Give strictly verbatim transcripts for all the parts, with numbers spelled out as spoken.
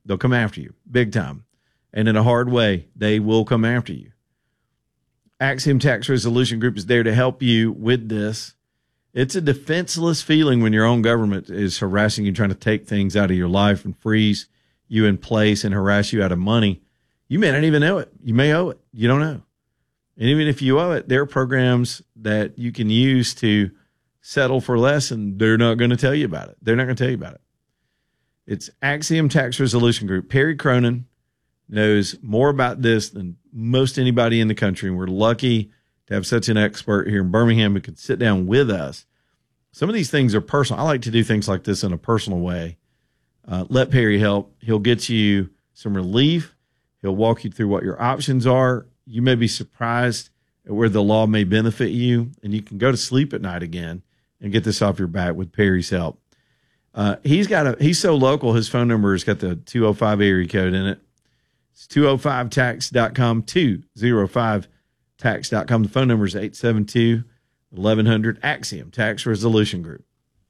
They'll come after you big time. And in a hard way, they will come after you. Axiom Tax Resolution Group is there to help you with this. It's a defenseless feeling when your own government is harassing you, trying to take things out of your life and freeze you in place and harass you out of money. You may not even know it. You may owe it. You don't know. And even if you owe it, there are programs that you can use to settle for less, and they're not going to tell you about it. They're not going to tell you about it. It's Axiom Tax Resolution Group. Perry Cronin knows more about this than most anybody in the country, and we're lucky to have such an expert here in Birmingham who can sit down with us. Some of these things are personal. I like to do things like this in a personal way. Uh, let Perry help. He'll get you some relief. He'll walk you through what your options are. You may be surprised at where the law may benefit you, and you can go to sleep at night again and get this off your back with Perry's help. Uh, he's got a, he's so local, his phone number has got the two oh five area code in it. It's two oh five tax dot com, two oh five tax dot com. The phone number is eight seven two, eleven hundred, Axiom Tax Resolution Group.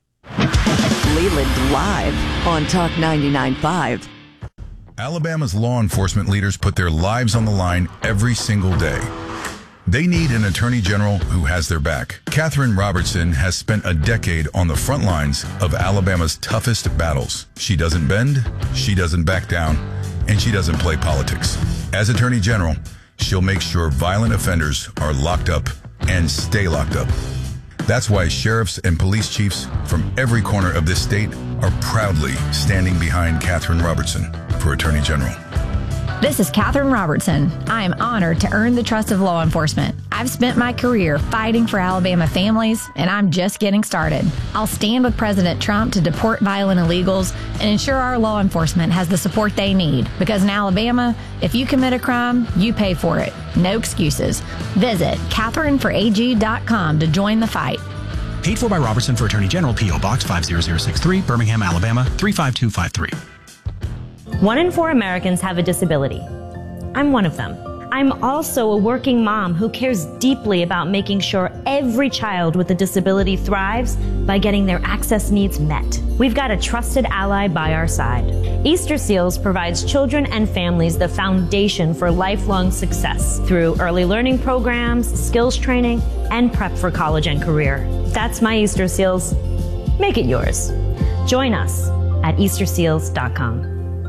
Leland live on Talk ninety-nine point five. Alabama's law enforcement leaders put their lives on the line every single day. They need an attorney general who has their back. Catherine Robertson has spent a decade on the front lines of Alabama's toughest battles. She doesn't bend, she doesn't back down, and she doesn't play politics. As attorney general, she'll make sure violent offenders are locked up and stay locked up. That's why sheriffs and police chiefs from every corner of this state are proudly standing behind Catherine Robertson for Attorney General. This is Catherine Robertson. I am honored to earn the trust of law enforcement. I've spent my career fighting for Alabama families, and I'm just getting started. I'll stand with President Trump to deport violent illegals and ensure our law enforcement has the support they need. Because in Alabama, if you commit a crime, you pay for it. No excuses. Visit Catherine for A G dot com to join the fight. Paid for by Robertson for Attorney General, P O Box five zero zero six three, Birmingham, Alabama three five two five three. One in four Americans have a disability. I'm one of them. I'm also a working mom who cares deeply about making sure every child with a disability thrives by getting their access needs met. We've got a trusted ally by our side. Easter Seals provides children and families the foundation for lifelong success through early learning programs, skills training, and prep for college and career. That's my Easter Seals. Make it yours. Join us at Easter Seals dot com.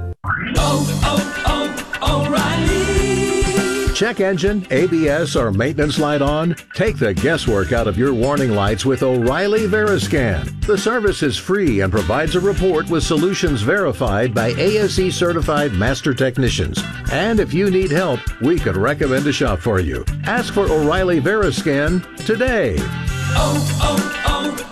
Oh, oh, O'Reilly. Check engine, A B S, or maintenance light on? Take the guesswork out of your warning lights with O'Reilly Veriscan. The service is free and provides a report with solutions verified by A S E certified master technicians. And if you need help, we could recommend a shop for you. Ask for O'Reilly Veriscan today. Oh,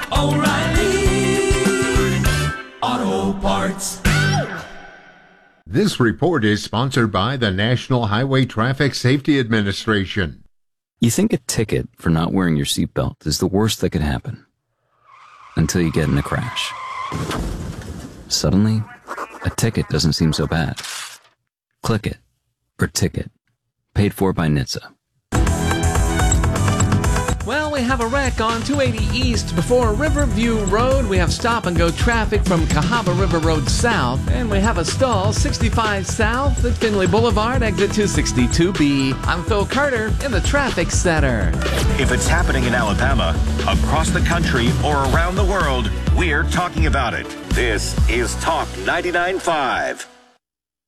oh, oh, O'Reilly Auto Parts. This report is sponsored by the National Highway Traffic Safety Administration. You think a ticket for not wearing your seatbelt is the worst that could happen. Until you get in a crash. Suddenly, a ticket doesn't seem so bad. Click it, or ticket. Paid for by N H T S A. Well, we have a wreck on two eighty East before Riverview Road. We have stop-and-go traffic from Cahaba River Road South. And we have a stall sixty-five South at Finley Boulevard, exit two sixty-two B. I'm Phil Carter in the Traffic Center. If it's happening in Alabama, across the country, or around the world, we're talking about it. This is Talk ninety-nine point five.